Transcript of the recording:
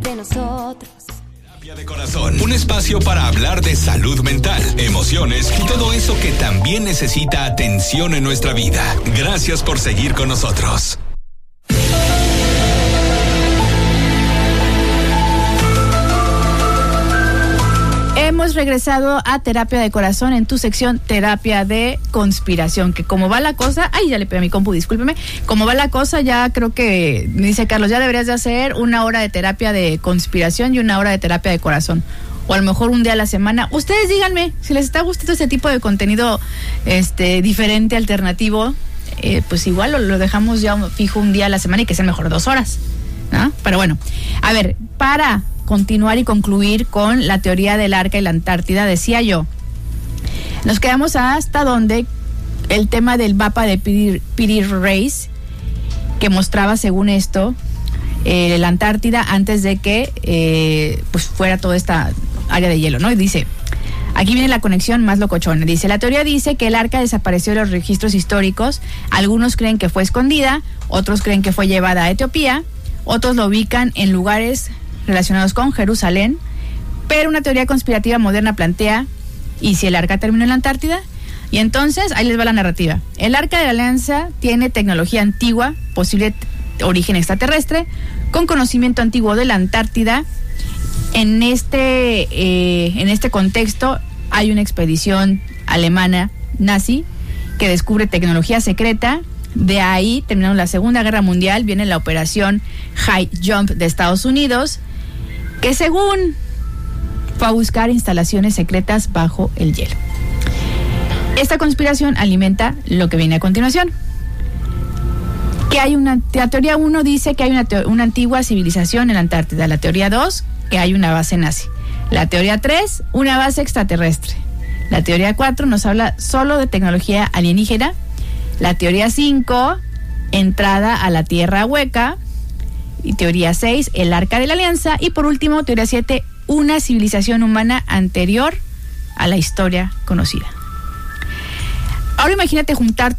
de nosotros. Terapia de Corazón, un espacio para hablar de salud mental, emociones y todo eso que también necesita atención en nuestra vida. Gracias por seguir con nosotros. Hemos regresado a Terapia de Corazón en tu sección Terapia de Conspiración, que como va la cosa, ay, ya le pegué a mi compu, discúlpeme, como va la cosa, ya creo que, me dice Carlos, ya deberías de hacer 1 hora de terapia de conspiración y 1 hora de terapia de corazón, o a lo mejor un día a la semana. Ustedes díganme si les está gustando este tipo de contenido diferente, alternativo, pues igual lo dejamos ya fijo un día a la semana y que sea mejor 2 horas, ¿no? Pero bueno, a ver, para continuar y concluir con la teoría del Arca y la Antártida, decía yo, nos quedamos hasta donde el tema del mapa de Piri Reis, que mostraba, según esto, la Antártida antes de que pues fuera toda esta área de hielo, ¿no? Y dice, aquí viene la conexión más locochona, dice, la teoría dice que el Arca desapareció de los registros históricos, algunos creen que fue escondida, otros creen que fue llevada a Etiopía, otros lo ubican en lugares relacionados con Jerusalén, pero una teoría conspirativa moderna plantea, ¿y si el Arca terminó en la Antártida? Y entonces, ahí les va la narrativa. El Arca de la Alianza tiene tecnología antigua, posible origen extraterrestre, con conocimiento antiguo de la Antártida. En este contexto hay una expedición alemana nazi que descubre tecnología secreta. De ahí, terminando la Segunda Guerra Mundial, viene la operación High Jump de Estados Unidos, que según fue a buscar instalaciones secretas bajo el hielo. Esta conspiración alimenta lo que viene a continuación. Que hay la teoría 1 dice que hay una antigua civilización en la Antártida. La teoría 2, que hay una base nazi. La teoría 3, una base extraterrestre. La teoría 4 nos habla solo de tecnología alienígena. La teoría 5, entrada a la Tierra hueca. Y teoría 6, el Arca de la Alianza. Y por último, teoría 7, una civilización humana anterior a la historia conocida. Ahora imagínate juntar